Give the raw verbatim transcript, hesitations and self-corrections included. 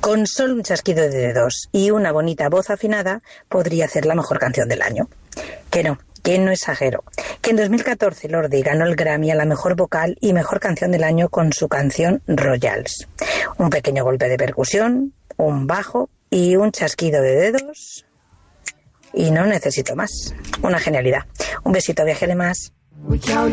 Con solo un chasquido de dedos y una bonita voz afinada, podría ser la mejor canción del año. Que no, que no exagero. Que en dos mil catorce Lorde ganó el Grammy a la mejor vocal y mejor canción del año con su canción Royals. Un pequeño golpe de percusión, un bajo y un chasquido de dedos. Y no necesito más. Una genialidad. Un besito, viajele más.